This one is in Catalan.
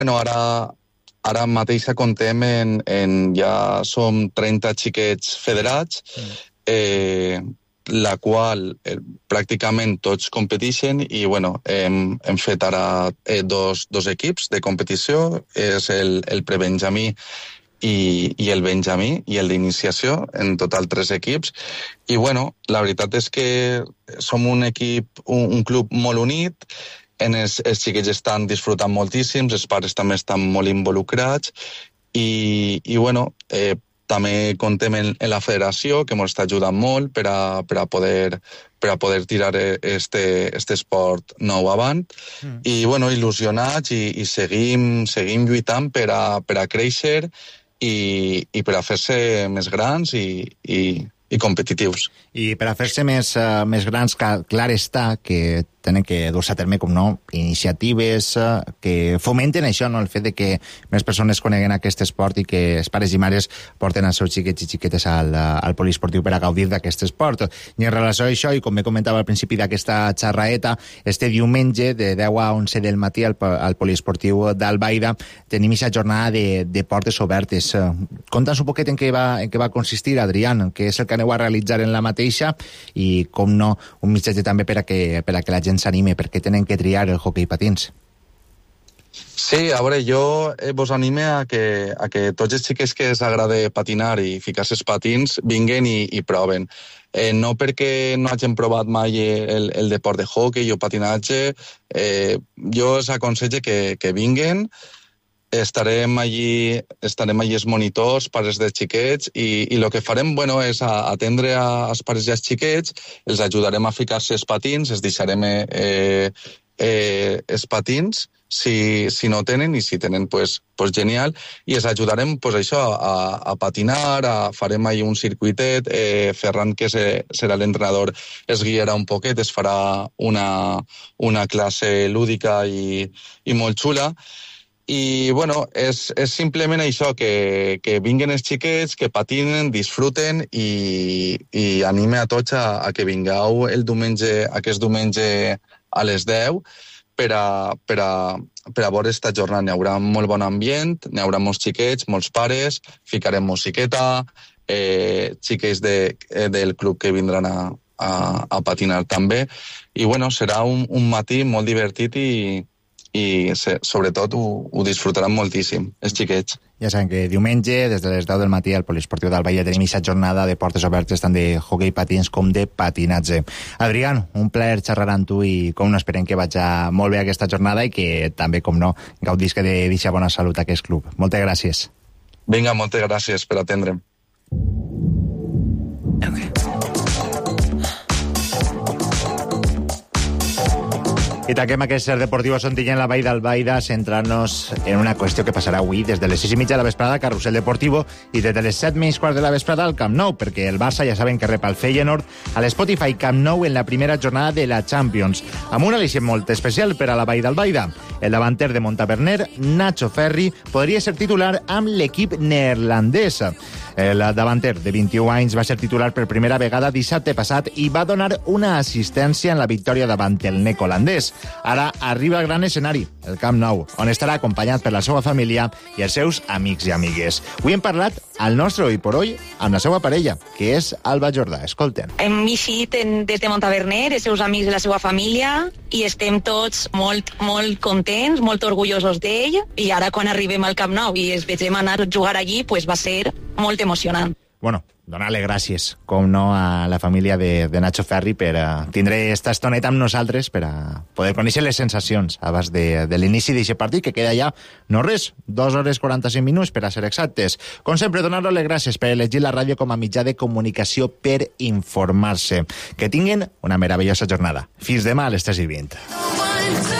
Bueno, ara mateix comptem ja som 30 xiquets federats, la qual pràcticament tots competeixen i bueno, hem fet ara dos equips de competició, és el prebenjamí i el benjamí i el d'iniciació, en total 3 equips. I bueno, la veritat és que som un equip, un club molt unit, els xiquets estan disfrutant moltíssim, els pares també estan molt involucrats i bueno, també comptem en la federació, que ens està ajudant molt per a poder tirar este esport nou avant. I bueno, il·lusionats i seguim lluitant per a créixer i per a fer-se més grans i competitius. I per a fer-se més grans, clar està que tenen que dur-se a terme, com no, iniciatives que fomenten això, no? El fet de que més persones coneguen aquest esport i que els pares i mares porten els seus xiquets i xiquetes al poliesportiu per a gaudir d'aquest esport. I en relació a això, i com bé comentava al principi d'aquesta xerraeta, este diumenge de 10 a 11 del matí al poliesportiu d'Albaida tenim aquesta jornada de portes obertes. Conta'ns un poquet en què va consistir, Adrián, què és el que aneu a realitzar en la mateixa i, com no, un missatge també per a que la gent s'anime, perquè tenen que triar el hoquei patins. Sí, a veure, jo vos anime a que tots els xiquets que els agrada patinar i ficar-se els patins vinguen i proven. No perquè no hagin provat mai el deport de hoquei o patinatge, jo els aconsello que vinguen. Estarem allí els monitors, pares dels xiquets, i el que farem, bueno, és atendre als pares i als xiquets, els ajudarem a ficar-se els patins, els deixarem els patins, si no tenen, i si tenen, pues genial, i els ajudarem, pues això, a patinar, farem allí un circuitet, Ferran, que serà l'entrenador, es guiarà un poquet, es farà una classe lúdica i molt xula. I, bueno, és simplement això, que vinguen els xiquets, que patinen, disfruten i anime a tots a que vingueu aquest diumenge a les 10 per a veure esta jornada. N'hi haurà molt bon ambient, n'hi haurà molts xiquets, molts pares, ficarem musiqueta, xiquets del club que vindran a patinar també. I, bueno, serà un matí molt divertit i sobretot ho disfrutaran moltíssim, els xiquets. Ja saben que diumenge, des de les 10 del matí, al poliesportiu d'Albaida tenim aquesta jornada de portes obertes tant de hoquei patins com de patinatge. Adrián, un plaer xerrar amb tu i com no esperem que vagi molt bé aquesta jornada i que també, com no, gaudisca de deixar bona salut a aquest club. Moltes gràcies. Vinga, moltes gràcies per atendre'm. I tanquem aquest Ser Deportiu a Sontilla en la Vall d'Albaida, centrant-nos en una qüestió que passarà avui des de les 6:30 de la vesprada, Carrusel Deportivo, i des de les 7:15 de la vesprada al Camp Nou, perquè el Barça ja saben que rep el Feyenoord a l'Spotify Camp Nou en la primera jornada de la Champions, amb un al·licient molt especial per a la Vall d'Albaida. El davanter de Montaverner, Nacho Ferri, podria ser titular amb l'equip neerlandès. El davanter de 21 anys va ser titular per primera vegada dissabte passat i va donar una assistència en la victòria davant el nec holandès. Ara arriba el gran escenari, el Camp Nou, on estarà acompanyat per la seva família i els seus amics i amigues. Avui hem parlat al nostre Oi por Hoy amb la seva parella, que és Alba Jordà. Escolten. Hem eixit des de Montaverner, els seus amics i la seva família, i estem tots molt contents, molt orgullosos d'ell, i ara quan arribem al Camp Nou i es vegem anar a jugar allí, pues va ser molt emocionant. Bueno, donar-li gràcies, com no, a la família de Nacho Ferri per tindre esta estoneta amb nosaltres per a poder conèixer les sensacions abans de l'inici d'aquest partit, que queda ja, no res, 2 hores 45 minuts per a ser exactes. Com sempre, donar-li les gràcies per elegir la ràdio com a mitjà de comunicació per informar-se. Que tinguin una meravellosa jornada. Fins demà a les 3:20.